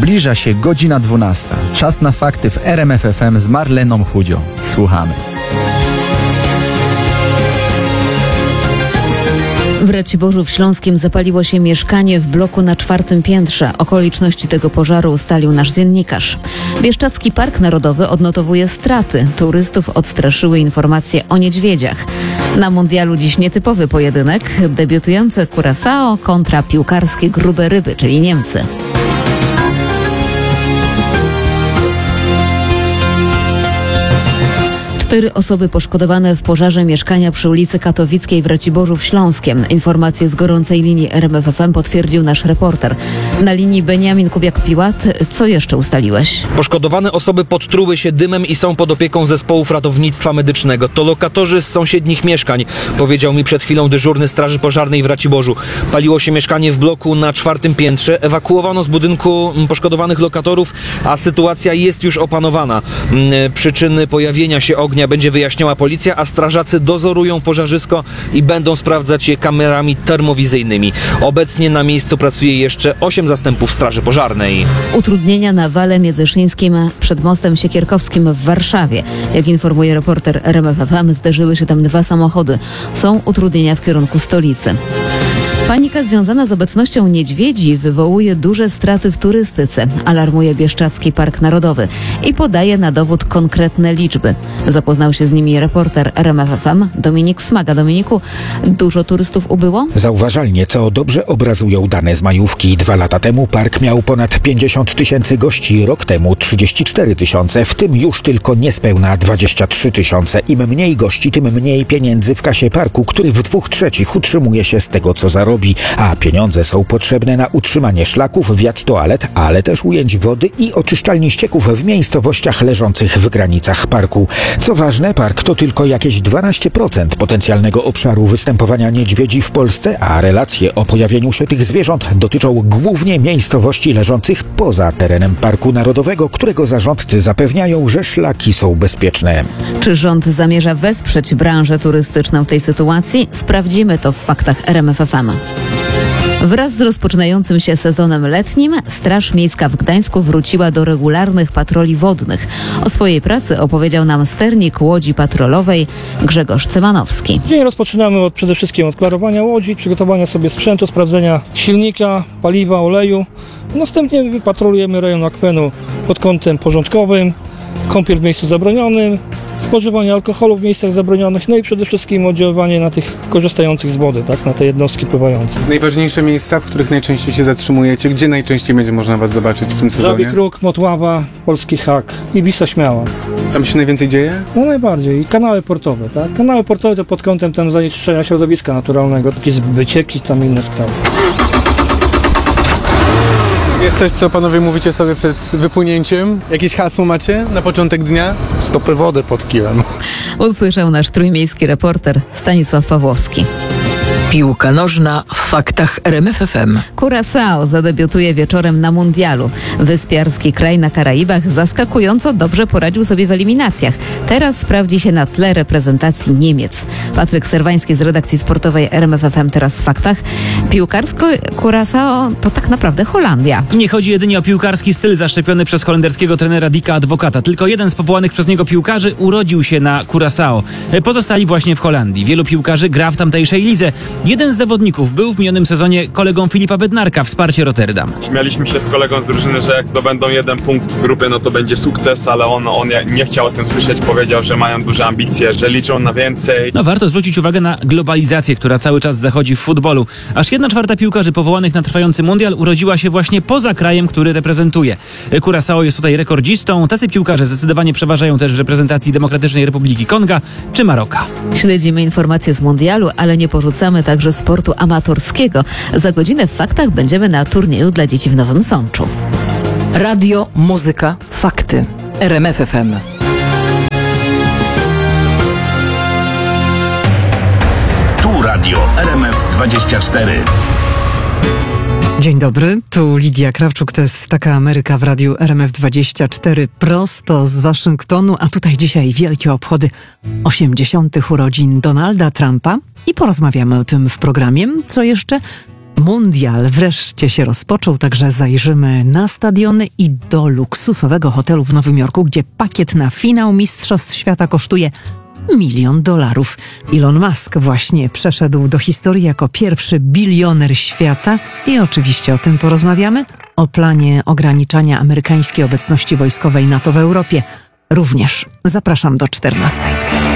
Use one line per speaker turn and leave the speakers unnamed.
Zbliża się godzina 12. Czas na fakty w RMF FM z Marleną Chudzią. Słuchamy.
W Raciborzu w Śląskiem zapaliło się mieszkanie w bloku na 4. piętrze. Okoliczności tego pożaru ustalił nasz dziennikarz. Bieszczadzki Park Narodowy odnotowuje straty. Turystów odstraszyły informacje o niedźwiedziach. Na mundialu dziś nietypowy pojedynek. Debiutujące Curaçao kontra piłkarskie grube ryby, czyli Niemcy. Cztery osoby poszkodowane w pożarze mieszkania przy ulicy Katowickiej w Raciborzu w Śląskiem. Informacje z gorącej linii RMF FM potwierdził nasz reporter. Na linii Beniamin Kubiak-Piłat, co jeszcze ustaliłeś?
Poszkodowane osoby podtruły się dymem i są pod opieką zespołów ratownictwa medycznego. To lokatorzy z sąsiednich mieszkań, powiedział mi przed chwilą dyżurny Straży Pożarnej w Raciborzu. Paliło się mieszkanie w bloku na 4. piętrze. Ewakuowano z budynku poszkodowanych lokatorów, a sytuacja jest już opanowana. Przyczyny pojawienia się ognia będzie wyjaśniała policja, a strażacy dozorują pożarzysko i będą sprawdzać je kamerami termowizyjnymi. Obecnie na miejscu pracuje jeszcze 8 zastępów Straży Pożarnej.
Utrudnienia na wale międzyszyńskim przed mostem Siekierkowskim w Warszawie. Jak informuje reporter RMF FM, zderzyły się tam 2 samochody. Są utrudnienia w kierunku stolicy. Panika związana z obecnością niedźwiedzi wywołuje duże straty w turystyce, alarmuje Bieszczadzki Park Narodowy i podaje na dowód konkretne liczby. Zapoznał się z nimi reporter RMF FM Dominik Smaga. Dominiku, dużo turystów ubyło?
Zauważalnie, co dobrze obrazują dane z majówki. 2 lata temu park miał ponad 50 000 gości, rok temu 34 000, w tym już tylko niespełna 23 000. Im mniej gości, tym mniej pieniędzy w kasie parku, który w 2/3 utrzymuje się z tego, co zarobi. A pieniądze są potrzebne na utrzymanie szlaków, wiat toalet, ale też ujęć wody i oczyszczalni ścieków w miejscowościach leżących w granicach parku. Co ważne, park to tylko jakieś 12% potencjalnego obszaru występowania niedźwiedzi w Polsce, a relacje o pojawieniu się tych zwierząt dotyczą głównie miejscowości leżących poza terenem Parku Narodowego, którego zarządcy zapewniają, że szlaki są bezpieczne.
Czy rząd zamierza wesprzeć branżę turystyczną w tej sytuacji? Sprawdzimy to w faktach RMF FM. Wraz z rozpoczynającym się sezonem letnim Straż Miejska w Gdańsku wróciła do regularnych patroli wodnych. O swojej pracy opowiedział nam sternik łodzi patrolowej Grzegorz Cymanowski.
Dzień rozpoczynamy przede wszystkim od klarowania łodzi, przygotowania sobie sprzętu, sprawdzenia silnika, paliwa, oleju. Następnie patrolujemy rejon akwenu pod kątem porządkowym, kąpiel w miejscu zabronionym, spożywanie alkoholu w miejscach zabronionych, no i przede wszystkim oddziaływanie na tych korzystających z wody, tak, na te jednostki pływające.
Najważniejsze miejsca, w których najczęściej się zatrzymujecie, gdzie najczęściej będzie można Was zobaczyć w tym sezonie?
Żabi Kruk, Motława, Polski Hak i Wisła Śmiała.
Tam się najwięcej dzieje?
No najbardziej. I kanały portowe, tak? Kanały portowe to pod kątem tam zanieczyszczenia środowiska naturalnego, takie wycieki, tam inne sprawy.
Jest coś, co panowie mówicie sobie przed wypłynięciem? Jakieś hasło macie na początek dnia?
Stopy wody pod kilem.
Usłyszał nasz trójmiejski reporter Stanisław Pawłowski.
Piłka nożna w faktach RMF FM.
Curaçao zadebiutuje wieczorem na mundialu. Wyspiarski kraj na Karaibach zaskakująco dobrze poradził sobie w eliminacjach. Teraz sprawdzi się na tle reprezentacji Niemiec. Patryk Serwański z redakcji sportowej RMF FM teraz w faktach. Piłkarsko Curaçao to tak naprawdę Holandia.
I nie chodzi jedynie o piłkarski styl zaszczepiony przez holenderskiego trenera Dicka Advokata. Tylko jeden z powołanych przez niego piłkarzy urodził się na Curaçao. Pozostali właśnie w Holandii. Wielu piłkarzy gra w tamtejszej lidze. Jeden z zawodników był w minionym sezonie kolegą Filipa Bednarka, wsparcie Rotterdam.
Śmialiśmy się z kolegą z drużyny, że jak zdobędą 1 punkt w grupie, no to będzie sukces, ale on nie chciał o tym słyszeć, powiedział, że mają duże ambicje, że liczą na więcej.
No warto zwrócić uwagę na globalizację, która cały czas zachodzi w futbolu. Aż 1/4 piłkarzy powołanych na trwający mundial urodziła się właśnie poza krajem, który reprezentuje. Curaçao jest tutaj rekordzistą. Tacy piłkarze zdecydowanie przeważają też w reprezentacji Demokratycznej Republiki Konga czy Maroka.
Śledzimy informacje z mundialu, ale nie porzucamy także sportu amatorskiego. Za godzinę w faktach będziemy na turnieju dla dzieci w Nowym Sączu.
Radio, muzyka, fakty. RMF FM.
Tu radio RMF24.
Dzień dobry, tu Lidia Krawczuk, to jest Taka Ameryka w radiu RMF24 prosto z Waszyngtonu, a tutaj dzisiaj wielkie obchody 80. urodzin Donalda Trumpa i porozmawiamy o tym w programie. Co jeszcze? Mundial wreszcie się rozpoczął, także zajrzymy na stadiony i do luksusowego hotelu w Nowym Jorku, gdzie pakiet na finał Mistrzostw Świata kosztuje $1 milion. Elon Musk właśnie przeszedł do historii jako pierwszy bilioner świata i oczywiście o tym porozmawiamy. O planie ograniczania amerykańskiej obecności wojskowej NATO w Europie również. Zapraszam do 14:00.